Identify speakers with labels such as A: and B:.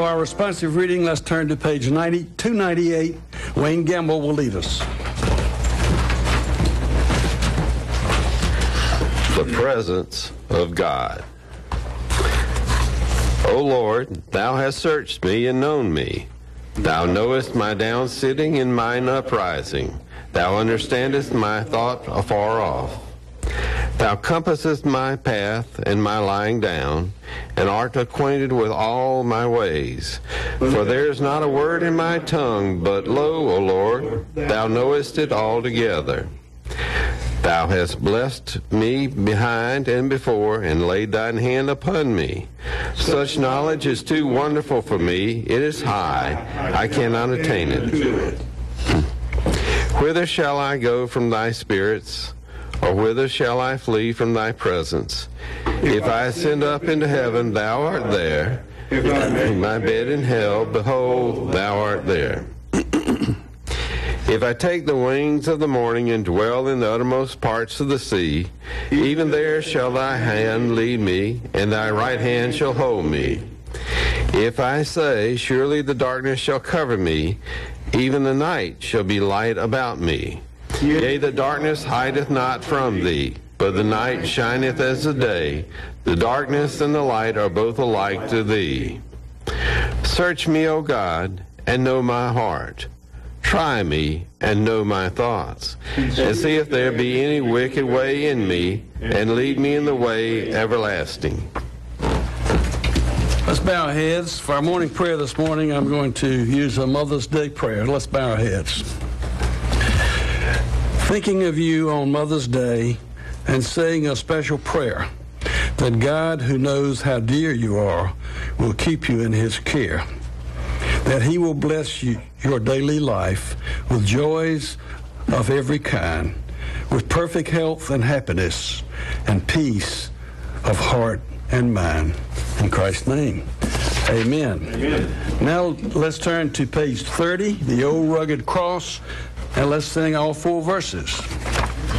A: For our responsive reading, let's turn to page 298. Wayne Gamble will lead us.
B: The presence of God. O Lord, thou hast searched me and known me. Thou knowest my down sitting and mine uprising. Thou understandest my thought afar off. Thou compassest my path and my lying down, and art acquainted with all my ways. For there is not a word in my tongue, but lo, O Lord, thou knowest it altogether. Thou hast blessed me behind and before, and laid thine hand upon me. Such knowledge is too wonderful for me. It is high. I cannot attain it. Whither shall I go from thy spirits? Or whither shall I flee from thy presence? If I ascend up into heaven, thou art there. If I make my bed in hell, behold, thou art there. If I take the wings of the morning and dwell in the uttermost parts of the sea, even there shall thy hand lead me, and thy right hand shall hold me. If I say, surely the darkness shall cover me, even the night shall be light about me. Yea, the darkness hideth not from thee, but the night shineth as the day. The darkness and the light are both alike to thee. Search me, O God, and know my heart. Try me, and know my thoughts, and see if there be any wicked way in me, and lead me in the way everlasting.
A: Let's bow our heads. For our morning prayer this morning, I'm going to use a Mother's Day prayer. Let's bow our heads. Thinking of you on Mother's Day and saying a special prayer that God, who knows how dear you are, will keep you in his care, that he will bless you, your daily life with joys of every kind, with perfect health and happiness and peace of heart and mind. In Christ's name, amen. Amen. Now let's turn to page 30, the old rugged cross, and let's sing all 4 verses.